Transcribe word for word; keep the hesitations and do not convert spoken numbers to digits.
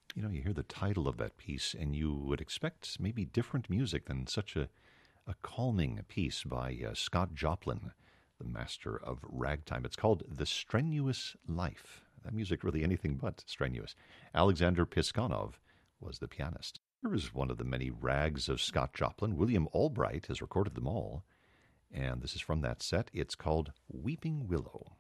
You know, you hear the title of that piece, and you would expect maybe different music than such a, a calming piece by uh, Scott Joplin, the master of ragtime. It's called The Strenuous Life. That music really anything but strenuous. Alexander Piskanov was the pianist. Here is one of the many rags of Scott Joplin. William Albright has recorded them all, and this is from that set. It's called Weeping Willow.